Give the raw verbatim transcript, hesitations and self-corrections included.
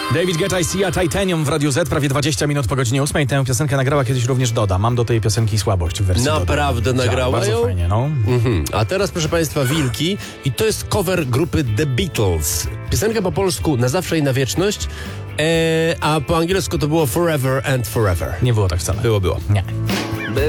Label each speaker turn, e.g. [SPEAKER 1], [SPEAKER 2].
[SPEAKER 1] David Guetta i Sia, Titanium w Radiu Z, prawie dwadzieścia minut po godzinie ósmej. Tę piosenkę nagrała kiedyś również Doda. Mam do tej piosenki słabość w wersji
[SPEAKER 2] Naprawdę
[SPEAKER 1] Doda.
[SPEAKER 2] nagrała
[SPEAKER 1] Bardzo
[SPEAKER 2] ją?
[SPEAKER 1] fajnie, no.
[SPEAKER 2] Mhm. A teraz, proszę Państwa, Wilki. I to jest cover grupy The Beatles. Piosenka po polsku Na zawsze i na wieczność, e, a po angielsku to było Forever and Forever.
[SPEAKER 1] Nie było tak wcale.
[SPEAKER 2] Było, było.
[SPEAKER 1] Nie.